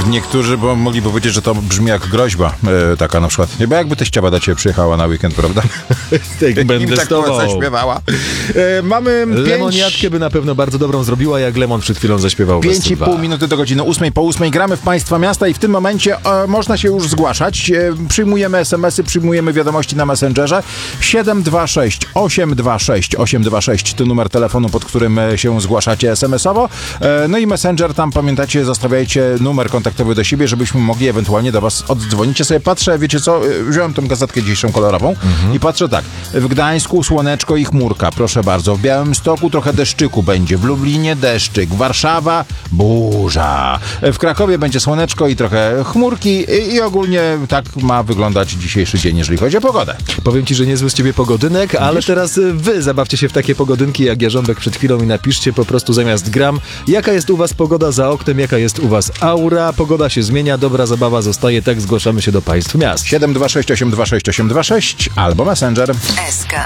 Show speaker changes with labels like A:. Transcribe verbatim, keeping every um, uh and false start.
A: niektórzy bo mogliby powiedzieć, że to brzmi jak groźba. E, taka na przykład. Bo jakby teściowa do ciebie przyjechała na weekend, prawda?
B: Tak, będę
A: tak
B: z tobą.
A: zaśpiewała. E, mamy
B: Lemoniatkę
A: pięć...
B: by na pewno bardzo dobrą zrobiła, jak Lemon przed chwilą zaśpiewał.
A: Pięć i pół minuty do godziny ósmej po ósmej. Gramy w Państwa Miasta i w tym momencie e, można się już zgłaszać. E, przyjmujemy es em esy, przyjmujemy wiadomości na Messengerze. siedem dwa sześć osiem dwa sześć osiem dwa sześć to numer telefonu, pod którym się zgłaszacie es em esowo. E, no i Messenger, tam pamiętajcie, zostawiajcie numer kontaktowy do siebie, żebyśmy mogli ewentualnie do was oddzwonić. Ja sobie patrzę, wiecie co, wziąłem tą gazetkę dzisiejszą kolorową mhm. i patrzę tak. W Gdańsku słoneczko i chmurka, proszę bardzo. W Białymstoku trochę deszczyku będzie. W Lublinie deszczyk. Warszawa burza. W Krakowie będzie słoneczko i trochę chmurki i, i ogólnie tak ma wyglądać dzisiejszy dzień, jeżeli chodzi o pogodę.
B: Powiem ci, że niezły z ciebie pogodynek, ale Wiesz? teraz wy zabawcie się w takie pogodynki jak Jarząbek przed chwilą i napiszcie po prostu zamiast gram, jaka jest u was pogoda za oknem, jaka jest u was aura. Pogoda się zmienia, dobra zabawa zostaje, tak zgłaszamy się do Państw Miast.
A: siedem dwa sześć osiem dwa sześć osiem dwa sześć albo Messenger.
C: S K.